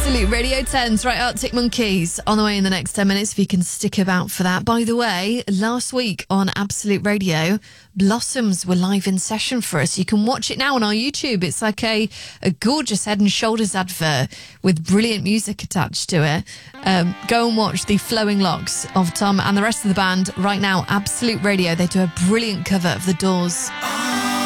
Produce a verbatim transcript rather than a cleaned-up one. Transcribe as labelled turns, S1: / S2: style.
S1: Absolute Radio tens, right, Arctic Monkeys on the way in the next ten minutes if you can stick about for that. By the way, last week on Absolute Radio, Blossoms were live in session for us. You can watch it now on our YouTube. It's like a, a gorgeous Head and Shoulders advert with brilliant music attached to it. Um, go and watch the flowing locks of Tom and the rest of the band right now. Absolute Radio, they do a brilliant cover of The Doors.